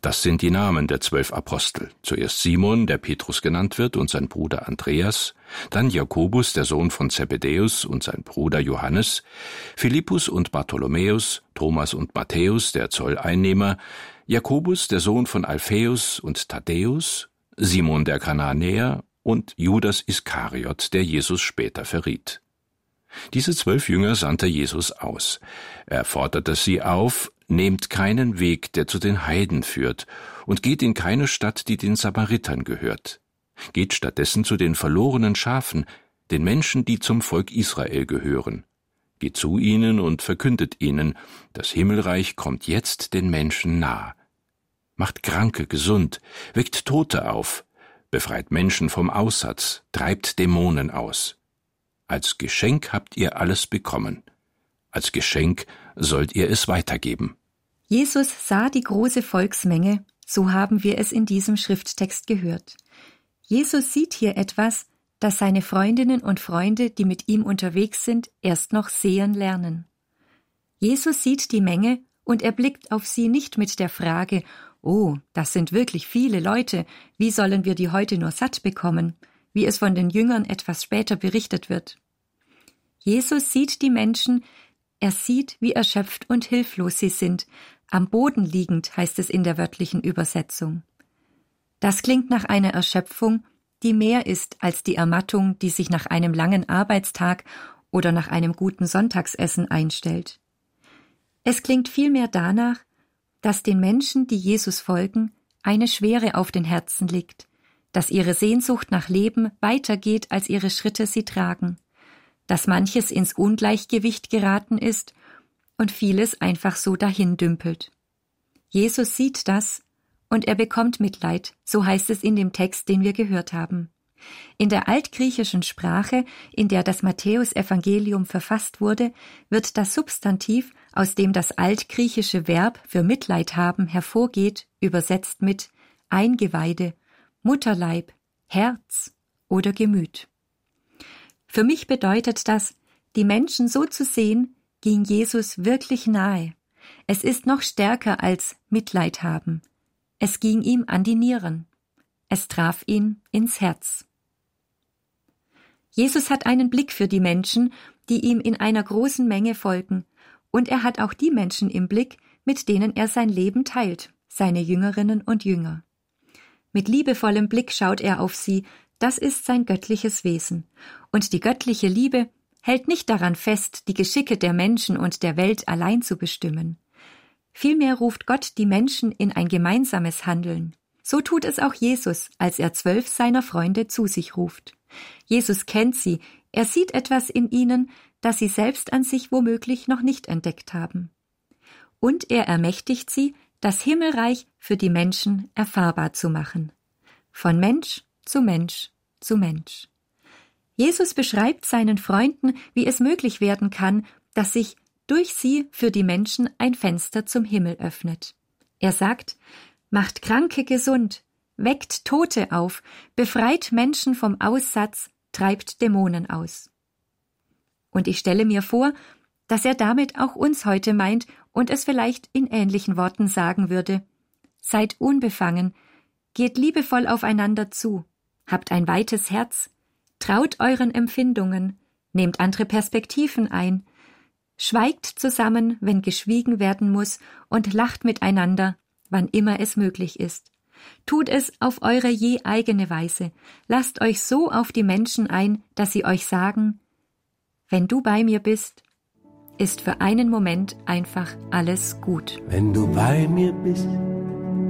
Das sind die Namen der 12 Apostel. Zuerst Simon, der Petrus genannt wird, und sein Bruder Andreas, dann Jakobus, der Sohn von Zebedäus, und sein Bruder Johannes, Philippus und Bartholomäus, Thomas und Matthäus, der Zolleinnehmer, Jakobus, der Sohn von Alphaeus und Thaddäus, Simon der Kananäer und Judas Iskariot, der Jesus später verriet. Diese 12 Jünger sandte Jesus aus. Er forderte sie auf: Nehmt keinen Weg, der zu den Heiden führt, und geht in keine Stadt, die den Samaritern gehört. Geht stattdessen zu den verlorenen Schafen, den Menschen, die zum Volk Israel gehören. Geht zu ihnen und verkündet ihnen: Das Himmelreich kommt jetzt den Menschen nah. Macht Kranke gesund, weckt Tote auf, befreit Menschen vom Aussatz, treibt Dämonen aus. Als Geschenk habt ihr alles bekommen. Als Geschenk sollt ihr es weitergeben. Jesus sah die große Volksmenge, so haben wir es in diesem Schrifttext gehört. Jesus sieht hier etwas, das seine Freundinnen und Freunde, die mit ihm unterwegs sind, erst noch sehen lernen. Jesus sieht die Menge und er blickt auf sie nicht mit der Frage: Oh, das sind wirklich viele Leute, wie sollen wir die heute nur satt bekommen? Wie es von den Jüngern etwas später berichtet wird. Jesus sieht die Menschen, er sieht, wie erschöpft und hilflos sie sind, am Boden liegend, heißt es in der wörtlichen Übersetzung. Das klingt nach einer Erschöpfung, die mehr ist als die Ermattung, die sich nach einem langen Arbeitstag oder nach einem guten Sonntagsessen einstellt. Es klingt vielmehr danach, dass den Menschen, die Jesus folgen, eine Schwere auf den Herzen liegt, dass ihre Sehnsucht nach Leben weitergeht, als ihre Schritte sie tragen, dass manches ins Ungleichgewicht geraten ist und vieles einfach so dahin dümpelt. Jesus sieht das und er bekommt Mitleid, so heißt es in dem Text, den wir gehört haben. In der altgriechischen Sprache, in der das Matthäusevangelium verfasst wurde, wird das Substantiv, aus dem das altgriechische Verb für Mitleid haben hervorgeht, übersetzt mit Eingeweide, Mutterleib, Herz oder Gemüt. Für mich bedeutet das, die Menschen so zu sehen, ging Jesus wirklich nahe. Es ist noch stärker als Mitleid haben. Es ging ihm an die Nieren. Es traf ihn ins Herz. Jesus hat einen Blick für die Menschen, die ihm in einer großen Menge folgen, und er hat auch die Menschen im Blick, mit denen er sein Leben teilt, seine Jüngerinnen und Jünger. Mit liebevollem Blick schaut er auf sie, das ist sein göttliches Wesen. Und die göttliche Liebe hält nicht daran fest, die Geschicke der Menschen und der Welt allein zu bestimmen. Vielmehr ruft Gott die Menschen in ein gemeinsames Handeln. So tut es auch Jesus, als er 12 seiner Freunde zu sich ruft. Jesus kennt sie, er sieht etwas in ihnen, das sie selbst an sich womöglich noch nicht entdeckt haben. Und er ermächtigt sie, das Himmelreich für die Menschen erfahrbar zu machen. Von Mensch zu Mensch zu Mensch. Jesus beschreibt seinen Freunden, wie es möglich werden kann, dass sich durch sie für die Menschen ein Fenster zum Himmel öffnet. Er sagt: Macht Kranke gesund, weckt Tote auf, befreit Menschen vom Aussatz, treibt Dämonen aus. Und ich stelle mir vor, dass er damit auch uns heute meint und es vielleicht in ähnlichen Worten sagen würde: Seid unbefangen, geht liebevoll aufeinander zu, habt ein weites Herz, traut euren Empfindungen, nehmt andere Perspektiven ein, schweigt zusammen, wenn geschwiegen werden muss, und lacht miteinander, wann immer es möglich ist. Tut es auf eure je eigene Weise, lasst euch so auf die Menschen ein, dass sie euch sagen: Wenn du bei mir bist, ist für einen Moment einfach alles gut. Wenn du bei mir bist,